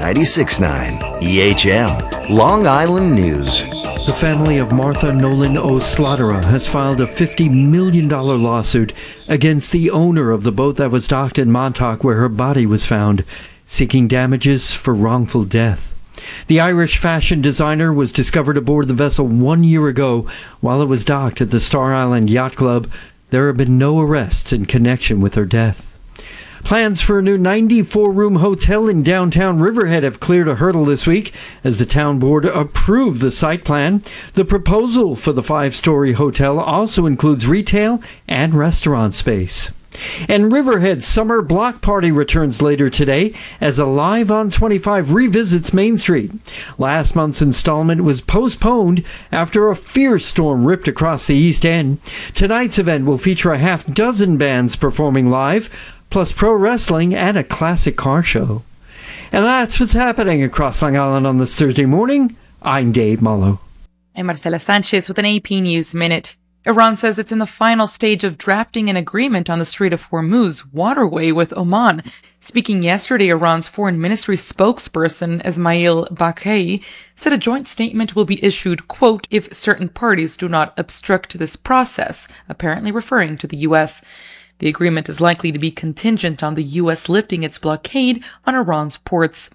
96.9 EHM, Long Island News. The family of Martha Nolan O'Slaughter has filed a $50 million lawsuit against the owner of the boat that was docked in Montauk where her body was found, seeking damages for wrongful death. The Irish fashion designer was discovered aboard the vessel 1 year ago while it was docked at the Star Island Yacht Club. There have been no arrests in connection with her death. Plans for a new 94-room hotel in downtown Riverhead have cleared a hurdle this week as the town board approved the site plan. The proposal for the 5-story hotel also includes retail and restaurant space. And Riverhead's summer block party returns later today as Alive on 25 revisits Main Street. Last month's installment was postponed after a fierce storm ripped across the East End. Tonight's event will feature a half dozen bands performing live, plus pro wrestling and a classic car show. And that's what's happening across Long Island on this Thursday morning. I'm Dave Mullo. I'm Marcela Sanchez with an AP News Minute. Iran says it's in the final stage of drafting an agreement on the Strait of Hormuz waterway with Oman. Speaking yesterday, Iran's foreign ministry spokesperson Ismail Baghei said a joint statement will be issued, quote, if certain parties do not obstruct this process, apparently referring to the U.S. The agreement is likely to be contingent on the U.S. lifting its blockade on Iran's ports.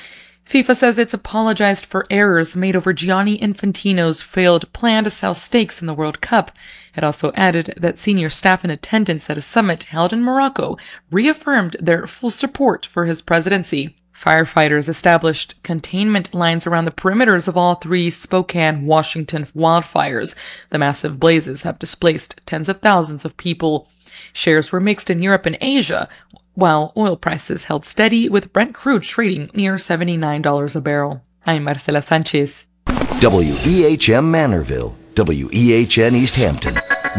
FIFA says it's apologized for errors made over Gianni Infantino's failed plan to sell stakes in the World Cup. It also added that senior staff in attendance at a summit held in Morocco reaffirmed their full support for his presidency. Firefighters established containment lines around the perimeters of all 3 Spokane, Washington wildfires. The massive blazes have displaced tens of thousands of people. Shares were mixed in Europe and Asia, while oil prices held steady with Brent crude trading near $79 a barrel. I'm Marcela Sanchez. WEHM Manorville, WEHN East Hampton,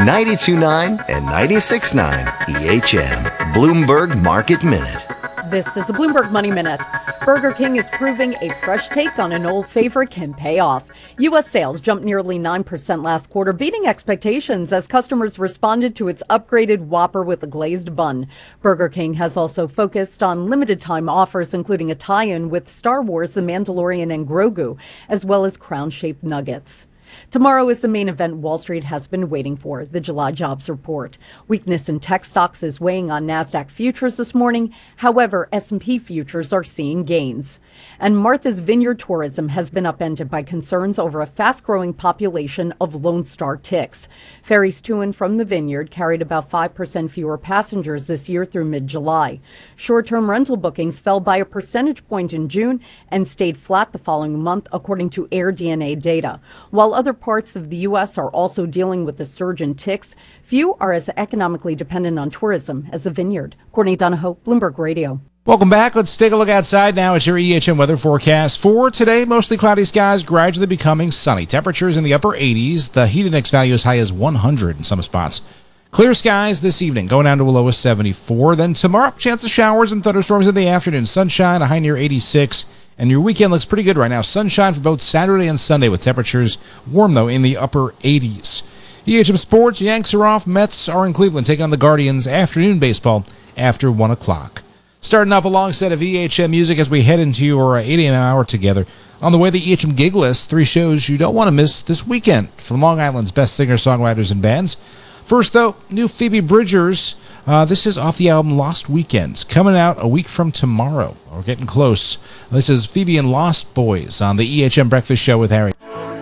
92.9 and 96.9 EHM, Bloomberg Market Minute. This is a Bloomberg Money Minute. Burger King is proving a fresh take on an old favorite can pay off. U.S. sales jumped nearly 9% last quarter, beating expectations as customers responded to its upgraded Whopper with a glazed bun. Burger King has also focused on limited-time offers, including a tie-in with Star Wars, The Mandalorian, and Grogu, as well as crown-shaped nuggets. Tomorrow is the main event Wall Street has been waiting for, the July jobs report. Weakness in tech stocks is weighing on NASDAQ futures this morning. However, S&P futures are seeing gains. And Martha's Vineyard tourism has been upended by concerns over a fast-growing population of Lone Star ticks. Ferries to and from the vineyard carried about 5% fewer passengers this year through mid-July. Short-term rental bookings fell by a percentage point in June and stayed flat the following month, according to AirDNA data. While other parts of the U.S. are also dealing with the surge in ticks, few are as economically dependent on tourism as the vineyard. Courtney Donahoe, Bloomberg Radio. Welcome back. Let's take a look outside now at your EHM weather forecast. For today, mostly cloudy skies, gradually becoming sunny. Temperatures in the upper 80s. The heat index value as high as 100 in some spots. Clear skies this evening, going down to a low of 74. Then tomorrow, chance of showers and thunderstorms in the afternoon. Sunshine, a high near 86. And your weekend looks pretty good right now. Sunshine for both Saturday and Sunday with temperatures warm, though, in the upper 80s. EHM Sports, Yanks are off. Mets are in Cleveland taking on the Guardians. Afternoon baseball after 1 o'clock. Starting up a long set of EHM music as we head into your 8 a.m. hour together. On the way, the EHM Gig List, 3 shows you don't want to miss this weekend from Long Island's best singer-songwriters and bands. First, though, new Phoebe Bridgers. This is off the album Lost Weekends, coming out a week from tomorrow. We're getting close. This is Phoebe and Lost Boys on the EHM Breakfast Show with Harry.